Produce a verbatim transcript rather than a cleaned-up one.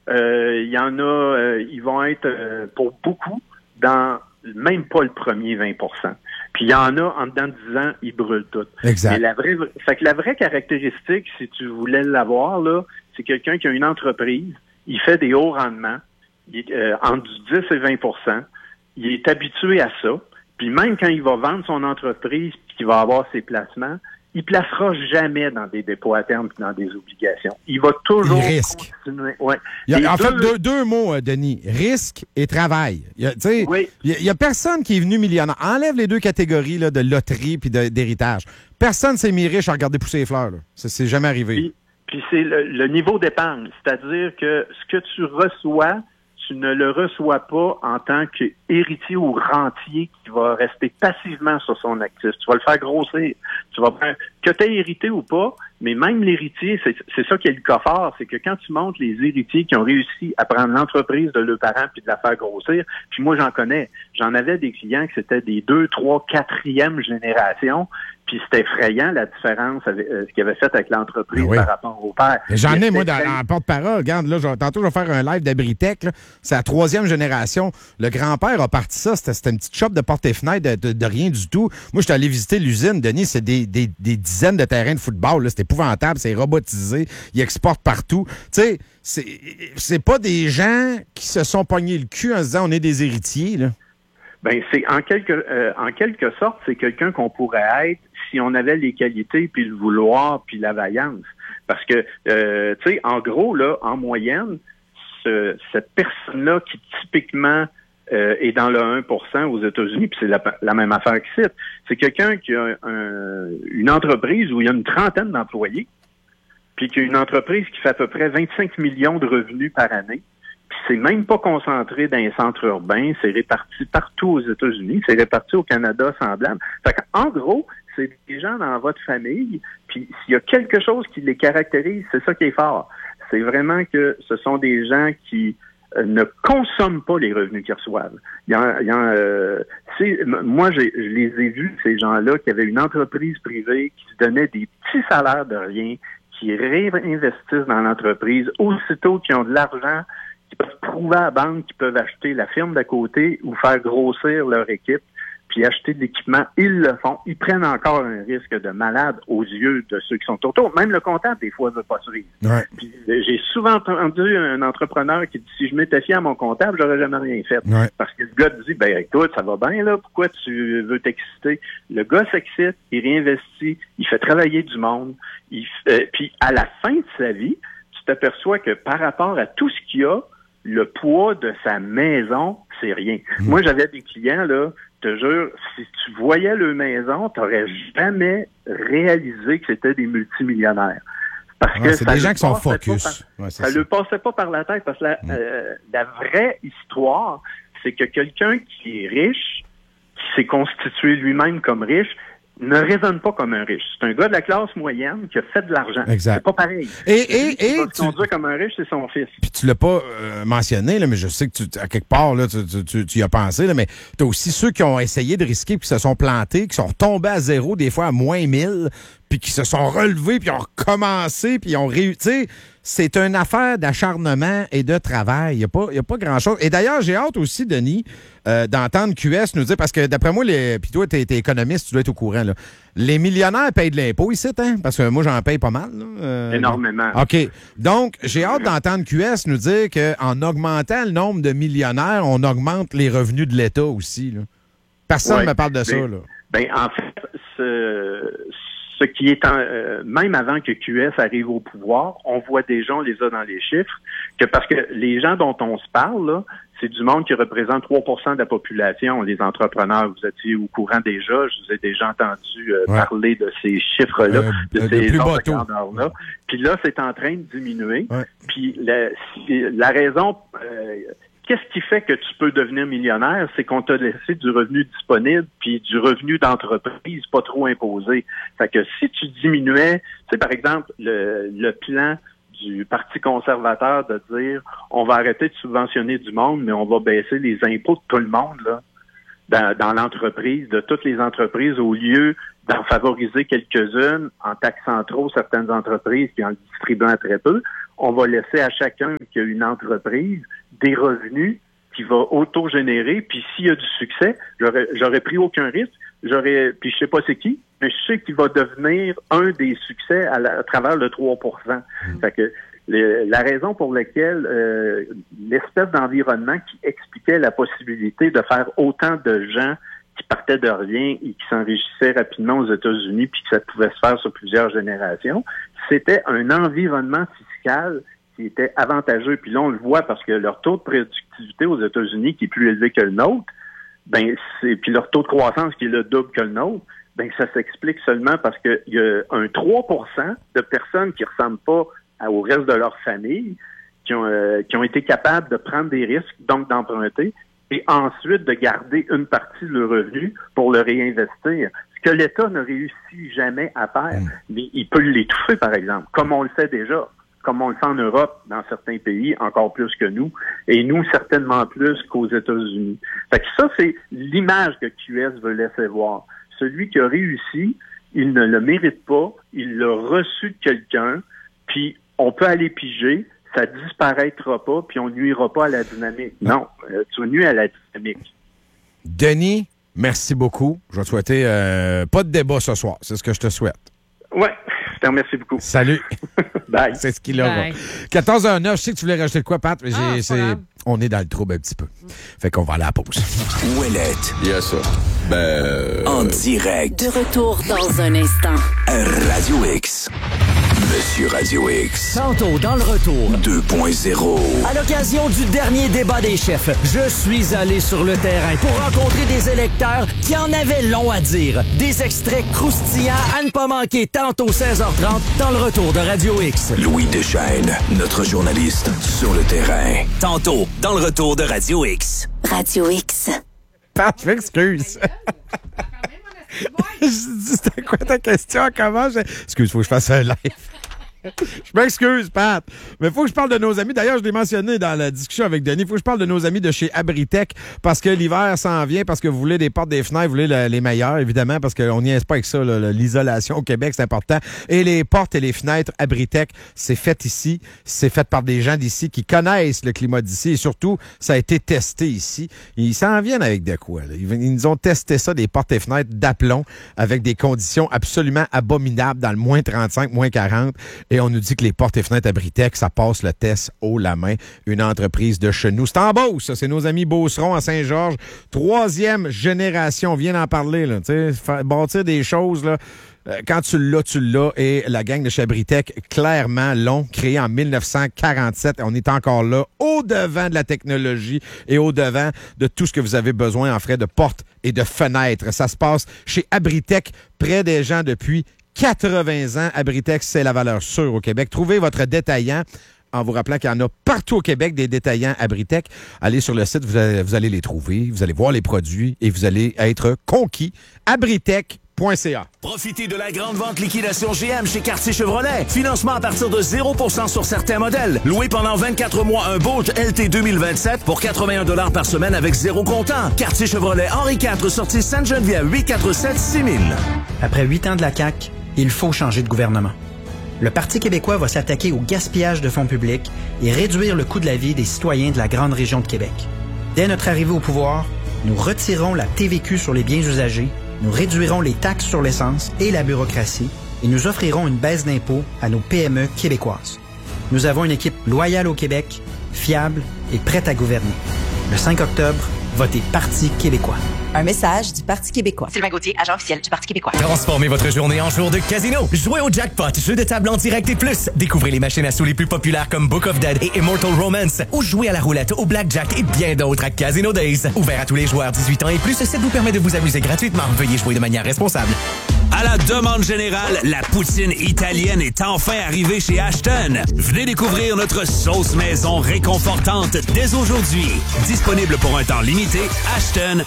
euh, il y en a, euh, ils vont être, euh, pour beaucoup, dans même pas le premier vingt pour cent. Puis il y en a, en dedans de dix ans, ils brûlent tout. Exact. Mais la vraie, fait que la vraie caractéristique, si tu voulais l'avoir, là, c'est quelqu'un qui a une entreprise, il fait des hauts rendements, il est, euh, entre du dix et vingt pour cent, il est habitué à ça, puis même quand il va vendre son entreprise puis qu'il va avoir ses placements, il placera jamais dans des dépôts à terme puis dans des obligations. Il va toujours il risque. continuer. Ouais. Il y a, en deux... fait, deux, deux mots, euh, Denis. Risque et travail. Il y a, oui. il y a, il y a personne qui est venu millionnaire. Enlève les deux catégories là, de loterie puis de, d'héritage. Personne s'est mis riche à regarder pousser les fleurs. Là. Ça, c'est jamais arrivé. Puis, puis c'est le, le niveau d'épargne. C'est-à-dire que ce que tu reçois, tu ne le reçois pas en tant qu'héritier ou rentier qui va rester passivement sur son actif. Tu vas le faire grossir. Tu vas faire, que tu aies hérité ou pas, mais même l'héritier, c'est, c'est ça qui est le coffre, c'est que quand tu montres les héritiers qui ont réussi à prendre l'entreprise de leurs parents puis de la faire grossir, puis moi j'en connais, j'en avais des clients que c'était des deux, trois, quatrième génération, puis c'était effrayant la différence avec euh, ce qu'ils avaient fait avec l'entreprise oui. par rapport au père. Mais j'en ai, moi, dans, très... dans porte-parole. Regarde, là, je, tantôt, je vais faire un live d'Abritech. Là. C'est la troisième génération. Le grand-père a parti ça. C'était, c'était une petite shop de porte et fenêtre de, de, de rien du tout. Moi, j'étais allé visiter l'usine. Denis, c'est des, des, des dizaines de terrains de football. Là. C'est épouvantable. C'est robotisé. Ils exportent partout. Tu sais, c'est, c'est pas des gens qui se sont pognés le cul en se disant on est des héritiers, là. Ben, c'est en quelque, euh, en quelque sorte, c'est quelqu'un qu'on pourrait être si on avait les qualités, puis le vouloir, puis la vaillance. Parce que, euh, tu sais, en gros, là, en moyenne, ce, cette personne-là qui typiquement euh, est dans le un pour cent aux États-Unis, puis c'est la, la même affaire qu'ici, c'est quelqu'un qui a un, une entreprise où il y a une trentaine d'employés, puis qui a une entreprise qui fait à peu près vingt-cinq millions de revenus par année. Puis c'est même pas concentré dans les centres urbains, c'est réparti partout aux États-Unis, c'est réparti au Canada semblable. Fait qu'en gros, c'est des gens dans votre famille, puis s'il y a quelque chose qui les caractérise, c'est ça qui est fort. C'est vraiment que ce sont des gens qui euh, ne consomment pas les revenus qu'ils reçoivent. Il y a, il y a, euh, c'est, moi, j'ai, je les ai vus, ces gens-là, qui avaient une entreprise privée, qui se donnaient des petits salaires de rien, qui réinvestissent dans l'entreprise, aussitôt qu'ils ont de l'argent, qui peuvent prouver à la banque qu'ils peuvent acheter la firme d'à côté ou faire grossir leur équipe, puis acheter de l'équipement, ils le font. Ils prennent encore un risque de malade aux yeux de ceux qui sont autour. Même le comptable, des fois, ne veut pas suivre. Ouais. Puis, j'ai souvent entendu un entrepreneur qui dit, si je m'étais fié à mon comptable, j'aurais jamais rien fait. Ouais. Parce que le gars te dit, ben écoute, ça va bien, là, pourquoi tu veux t'exciter? Le gars s'excite, il réinvestit, il fait travailler du monde, il, euh, puis à la fin de sa vie, tu t'aperçois que par rapport à tout ce qu'il a, le poids de sa maison, c'est rien. Mmh. Moi, j'avais des clients, là, je te jure, si tu voyais leur maison, tu n'aurais jamais réalisé que c'était des multimillionnaires. Parce ouais, que c'est ça des gens qui sont focus. Par, ouais, ça ne le passait pas par la tête, parce que la, mmh. euh, la vraie histoire, c'est que quelqu'un qui est riche, qui s'est constitué lui-même comme riche, ne raisonne pas comme un riche. C'est un gars de la classe moyenne qui a fait de l'argent. Exact. C'est pas pareil. Et, et, qui et va tu... se conduire comme un riche, c'est son fils. Puis tu l'as pas euh, mentionné, là, mais je sais que tu, à quelque part, là, tu, tu, tu, tu y as pensé, là, mais tu as aussi ceux qui ont essayé de risquer puis qui se sont plantés, qui sont tombés à zéro, des fois à moins mille, puis qui se sont relevés, puis ont recommencé, puis ont réussi. C'est une affaire d'acharnement et de travail. Il n'y a pas, y a pas grand-chose. Et d'ailleurs, j'ai hâte aussi, Denis, euh, d'entendre Q S nous dire, parce que d'après moi, les, puis toi, tu es économiste, tu dois être au courant, là. Les millionnaires payent de l'impôt ici, hein? Parce que moi, j'en paye pas mal. Là. Euh, Énormément. OK. Donc, j'ai hâte d'entendre Q S nous dire qu'en augmentant le nombre de millionnaires, on augmente les revenus de l'État aussi. Là. Personne ne ouais, me parle de ben, ça. Là. Ben, en fait, ce, ce qui est en, euh, même avant que Q S arrive au pouvoir, on voit déjà, on les a dans les chiffres, que parce que les gens dont on se parle, là, c'est du monde qui représente trois pour cent de la population, les entrepreneurs. Vous étiez au courant déjà, je vous ai déjà entendu euh, ouais. parler de ces chiffres-là, euh, de euh, ces ordres de grandeur-là. Puis là, c'est en train de diminuer. Ouais. Puis la, la raison... Euh, Qu'est-ce qui fait que tu peux devenir millionnaire? C'est qu'on t'a laissé du revenu disponible puis du revenu d'entreprise pas trop imposé. Fait que si tu diminuais, tu sais, par exemple, le, le plan du Parti conservateur de dire on va arrêter de subventionner du monde, mais on va baisser les impôts de tout le monde là dans, dans l'entreprise, de toutes les entreprises, au lieu d'en favoriser quelques-unes en taxant trop certaines entreprises puis en le distribuant très peu, on va laisser à chacun qui a une entreprise des revenus qui va auto-générer, puis s'il y a du succès, j'aurais, j'aurais pris aucun risque, j'aurais, puis je sais pas c'est qui, mais je sais qu'il va devenir un des succès à, la, à travers le trois pour cent. Mmh. Fait que le, la raison pour laquelle euh, l'espèce d'environnement qui expliquait la possibilité de faire autant de gens qui partaient de rien et qui s'enrichissaient rapidement aux États-Unis, puis que ça pouvait se faire sur plusieurs générations, c'était un environnement fiscal qui était avantageux. Puis là, on le voit parce que leur taux de productivité aux États-Unis, qui est plus élevé que le nôtre, ben c'est puis leur taux de croissance qui est le double que le nôtre, ben ça s'explique seulement parce qu'il y a un trois pour cent de personnes qui ressemblent pas à, au reste de leur famille, qui ont euh, qui ont été capables de prendre des risques, donc d'emprunter, et ensuite de garder une partie de leur revenu pour le réinvestir. Ce que l'État ne réussit jamais à faire, mais il peut l'étouffer, par exemple, comme on le fait déjà. Comme on le fait en Europe, dans certains pays, encore plus que nous, et nous, certainement plus qu'aux États-Unis. Fait que ça, c'est l'image que Q S veut laisser voir. Celui qui a réussi, il ne le mérite pas, il l'a reçu de quelqu'un, puis on peut aller piger, ça disparaîtra pas, puis on nuira pas à la dynamique. Non, euh, tu nuis à la dynamique. Denis, merci beaucoup. Je vais te souhaiter euh, pas de débat ce soir, c'est ce que je te souhaite. Ouais. Je te remercie beaucoup. Salut. Bye. C'est ce qu'il a. quatorze heures neuf, je sais que tu voulais rajouter de quoi, Pat, mais ah, j'ai, c'est, on est dans le trouble un petit peu. Fait qu'on va aller à la pause. Ouellette. Yes, sir. Ben... En direct. De retour dans un instant. Radio X. Monsieur Radio X. Tantôt dans le retour. deux point zéro. À l'occasion du dernier débat des chefs, je suis allé sur le terrain pour rencontrer des électeurs qui en avaient long à dire. Des extraits croustillants à ne pas manquer tantôt seize heures trente dans le retour de Radio X. Louis Deschaînes, notre journaliste sur le terrain. Tantôt dans le retour de Radio X. Radio X. Pat, je m'excuse. Je dis, c'était quoi ta question? Comment? Je... Excuse, faut que je fasse un live. Je m'excuse, Pat, mais il faut que je parle de nos amis. D'ailleurs, je l'ai mentionné dans la discussion avec Denis. Il faut que je parle de nos amis de chez Abritech parce que l'hiver s'en vient, parce que vous voulez des portes, des fenêtres, vous voulez le, les meilleurs, évidemment, parce qu'on n'y est pas avec ça. Là, l'isolation au Québec, c'est important. Et les portes et les fenêtres Abritech, c'est fait ici. C'est fait par des gens d'ici qui connaissent le climat d'ici et surtout, ça a été testé ici. Ils s'en viennent avec de quoi? Là. Ils, ils nous ont testé ça, des portes et fenêtres d'aplomb avec des conditions absolument abominables dans le moins trente-cinq, moins quarante. Et on nous dit que les portes et fenêtres Abritech, ça passe le test haut la main. Une entreprise de chez nous. C'est en Beauce, ça. C'est nos amis Beauceron à Saint-Georges. Troisième génération. On vient d'en parler, là. Tu sais, bâtir des choses, là. Quand tu l'as, tu l'as. Et la gang de chez Abritech, clairement, l'ont créé en mille neuf cent quarante-sept. On est encore là, au-devant de la technologie et au-devant de tout ce que vous avez besoin en frais de portes et de fenêtres. Ça se passe chez Abritech, près des gens depuis quatre-vingts ans. Abritech, c'est la valeur sûre au Québec. Trouvez votre détaillant en vous rappelant qu'il y en a partout au Québec des détaillants Abritech. Allez sur le site, vous allez, vous allez les trouver, vous allez voir les produits et vous allez être conquis. Abritech point c a. Profitez de la grande vente liquidation G M chez Cartier Chevrolet. Financement à partir de zéro pour cent sur certains modèles. Loué pendant vingt-quatre mois un Bolt L T deux mille vingt-sept pour quatre-vingt-un dollars par semaine avec zéro comptant. Cartier Chevrolet Henri quatre, sortie Sainte-Geneviève, huit quatre sept six mille. Après huit ans de la C A Q, il faut changer de gouvernement. Le Parti québécois va s'attaquer au gaspillage de fonds publics et réduire le coût de la vie des citoyens de la grande région de Québec. Dès notre arrivée au pouvoir, nous retirerons la T V Q sur les biens usagés, nous réduirons les taxes sur l'essence et la bureaucratie et nous offrirons une baisse d'impôts à nos P M E québécoises. Nous avons une équipe loyale au Québec, fiable et prête à gouverner. Le cinq octobre, votez Parti québécois. Un message du Parti québécois. Sylvain Gauthier, agent officiel du Parti québécois. Transformez votre journée en jour de casino. Jouez au jackpot, jeu de table en direct et plus. Découvrez les machines à sous les plus populaires comme Book of Dead et Immortal Romance. Ou jouez à la roulette, au blackjack et bien d'autres à Casino Days. Ouvert à tous les joueurs dix-huit ans et plus, ça vous permet de vous amuser gratuitement. Veuillez jouer de manière responsable. À la demande générale, la poutine italienne est enfin arrivée chez Ashton. Venez découvrir notre sauce maison réconfortante dès aujourd'hui. Disponible pour un temps limité, ashton